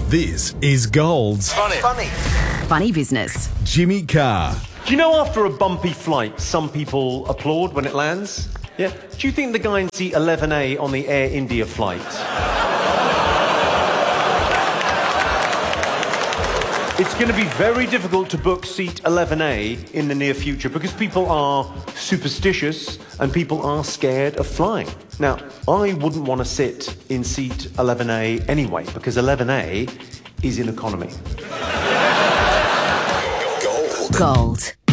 This is Gold's Funny business. Jimmy Carr. Do you know after a bumpy flight, some people applaud when it lands? Yeah. Do you think the guy in seat 11A on the Air India flight? It's going to be very difficult to book seat 11A in the near future because people are superstitious and people are scared of flying. Now, I wouldn't want to sit in seat 11A anyway because 11A is in economy. Gold.